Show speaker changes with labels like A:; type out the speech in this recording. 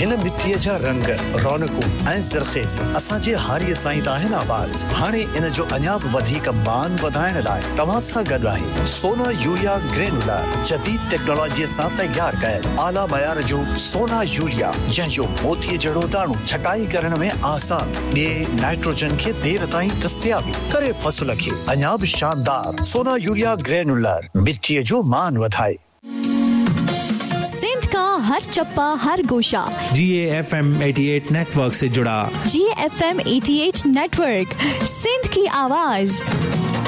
A: हिन मिट्टीअ जा रंग रौनकूं ऐं ज़रख़ेज़ी असांजे हारीअ साईं ताहिन आबाद हाणे इन जो अञा बि वधीक मान वधाइण लाइ तव्हां सां गॾु आहे सोना यूरिया ग्रेनुलर जदीद टेक्नोलॉजीअ सां तैयार कयल आला मयार जो सोना यूरिया जंहिंजो मोतीअ जहिड़ो दाणो छटाई करण में आसान ॿिए नाइट्रोजन खे देर ताईं दस्तियाबी करे फसल खे अञा बि शानदार सोना यूरिया ग्रेनुलर मिट्टीअ जो मान वधाए
B: सिंध का हर चप्पा हर गोशा
C: GAFM 88 नेटवर्क से जुड़ा
B: GAFM 88 नेटवर्क सिंध की आवाज